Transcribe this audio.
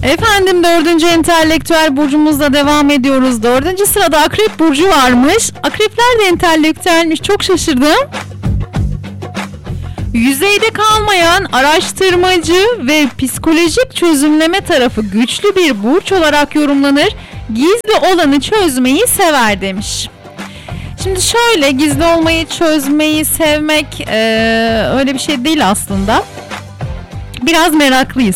Efendim, 4. entelektüel burcumuzla devam ediyoruz. 4. sırada Akrep burcu varmış. Akrepler de entelektüelmiş, çok şaşırdım. Yüzeyde kalmayan, araştırmacı ve psikolojik çözümleme tarafı güçlü bir burç olarak yorumlanır. Gizli olanı çözmeyi sever demiş. Şimdi şöyle, gizli olmayı, çözmeyi sevmek öyle bir şey değil aslında. Biraz meraklıyız.